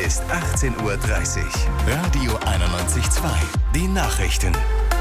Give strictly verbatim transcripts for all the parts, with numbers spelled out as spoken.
ist achtzehn Uhr dreißig. Radio einundneunzig Komma zwei. Die Nachrichten.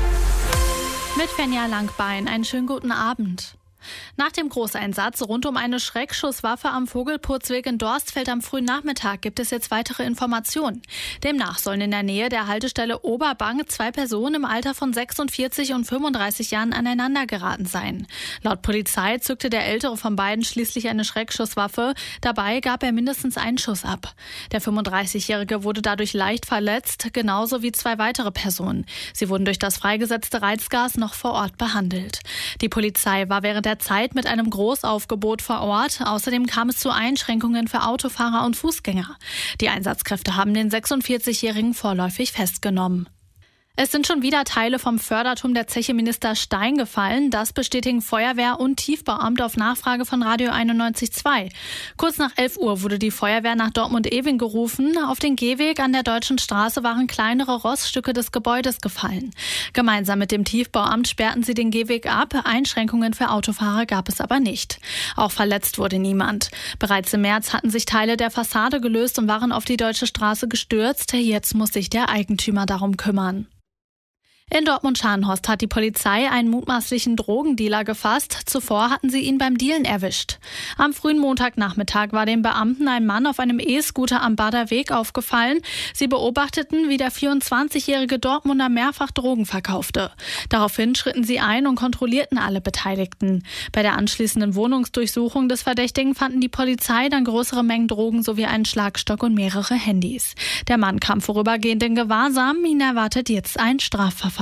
Mit Fenja Langbein, einen schönen guten Abend. Nach dem Großeinsatz rund um eine Schreckschusswaffe am Vogelpurzweg in Dorstfeld am frühen Nachmittag gibt es jetzt weitere Informationen. Demnach sollen in der Nähe der Haltestelle Oberbank zwei Personen im Alter von sechsundvierzig und fünfunddreißig Jahren aneinander geraten sein. Laut Polizei zückte der ältere von beiden schließlich eine Schreckschusswaffe. Dabei gab er mindestens einen Schuss ab. Der fünfunddreißigjährige wurde dadurch leicht verletzt, genauso wie zwei weitere Personen. Sie wurden durch das freigesetzte Reizgas noch vor Ort behandelt. Die Polizei war während der Zeit mit einem Großaufgebot vor Ort. Außerdem kam es zu Einschränkungen für Autofahrer und Fußgänger. Die Einsatzkräfte haben den sechsundvierzigjährigen vorläufig festgenommen. Es sind schon wieder Teile vom Förderturm der Zeche Minister Stein gefallen. Das bestätigen Feuerwehr und Tiefbauamt auf Nachfrage von Radio einundneunzig Komma zwei. Kurz nach elf Uhr wurde die Feuerwehr nach Dortmund-Ewing gerufen. Auf den Gehweg an der Deutschen Straße waren kleinere Roststücke des Gebäudes gefallen. Gemeinsam mit dem Tiefbauamt sperrten sie den Gehweg ab. Einschränkungen für Autofahrer gab es aber nicht. Auch verletzt wurde niemand. Bereits im März hatten sich Teile der Fassade gelöst und waren auf die Deutsche Straße gestürzt. Jetzt muss sich der Eigentümer darum kümmern. In Dortmund-Scharnhorst hat die Polizei einen mutmaßlichen Drogendealer gefasst. Zuvor hatten sie ihn beim Dealen erwischt. Am frühen Montagnachmittag war den Beamten ein Mann auf einem E-Scooter am Bader Weg aufgefallen. Sie beobachteten, wie der vierundzwanzigjährige Dortmunder mehrfach Drogen verkaufte. Daraufhin schritten sie ein und kontrollierten alle Beteiligten. Bei der anschließenden Wohnungsdurchsuchung des Verdächtigen fanden die Polizei dann größere Mengen Drogen sowie einen Schlagstock und mehrere Handys. Der Mann kam vorübergehend in Gewahrsam. Ihn erwartet jetzt ein Strafverfahren.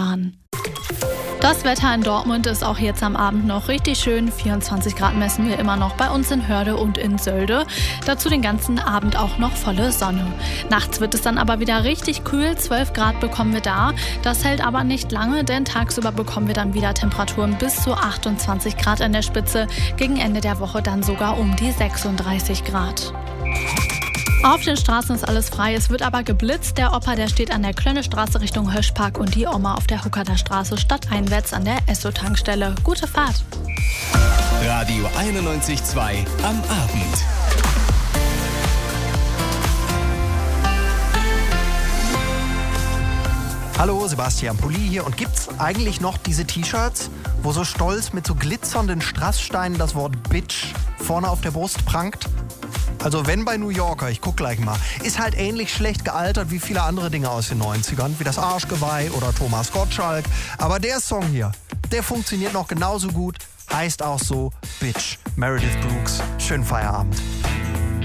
Das Wetter in Dortmund ist auch jetzt am Abend noch richtig schön. vierundzwanzig Grad messen wir immer noch bei uns in Hörde und in Sölde. Dazu den ganzen Abend auch noch volle Sonne. Nachts wird es dann aber wieder richtig kühl. zwölf Grad bekommen wir da. Das hält aber nicht lange, denn tagsüber bekommen wir dann wieder Temperaturen bis zu achtundzwanzig Grad an der Spitze. Gegen Ende der Woche dann sogar um die sechsunddreißig Grad. Auf den Straßen ist alles frei, es wird aber geblitzt. Der Opa, der steht an der Klönnestraße Richtung Höschpark und die Oma auf der Huckerter Straße stadteinwärts an der Esso-Tankstelle. Gute Fahrt! Radio einundneunzig Komma zwei am Abend. Hallo, Sebastian Pulli hier. Und gibt's eigentlich noch diese T-Shirts, wo so stolz mit so glitzernden Strasssteinen das Wort Bitch vorne auf der Brust prangt? Also wenn bei New Yorker, ich guck gleich mal, ist halt ähnlich schlecht gealtert wie viele andere Dinge aus den neunzigern, wie das Arschgeweih oder Thomas Gottschalk. Aber der Song hier, der funktioniert noch genauso gut, heißt auch so Bitch. Meredith Brooks, schönen Feierabend.